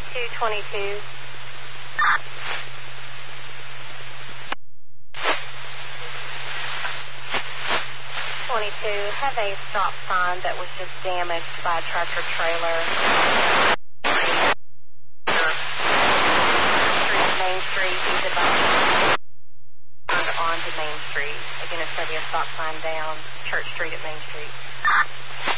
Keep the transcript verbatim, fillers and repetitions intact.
two twenty-two. twenty-two, have a stop sign that was just damaged by a tractor trailer. Main Street, he's about onto Main Street. Again, it's going to be a stop sign down Church Street at Main Street.